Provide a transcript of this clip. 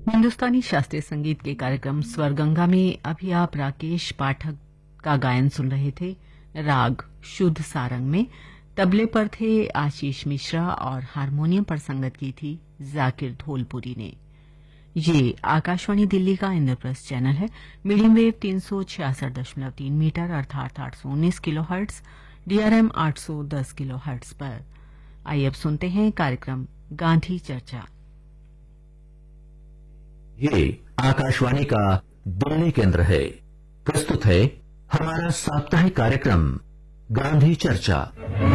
हिंदुस्तानी शास्त्रीय संगीत के कार्यक्रम स्वर गंगा में अभी आप राकेश पाठक का गायन सुन रहे थे। राग शुद्ध सारंग में तबले पर थे आशीष मिश्रा और हारमोनियम पर संगत की थी जाकिर धोलपुरी ने। ये आकाशवाणी दिल्ली का इंद्रप्रस्थ चैनल है। मीडियम वेव 366.3 मीटर अर्थात 819 किलोहर्ट्ज, डीआरएम 810 किलोहर्ट्ज पर। आइए अब सुनते हैं कार्यक्रम गांधी चर्चा। ये आकाशवाणी का दिल्ली केंद्र है। प्रस्तुत है हमारा साप्ताहिक कार्यक्रम गांधी चर्चा।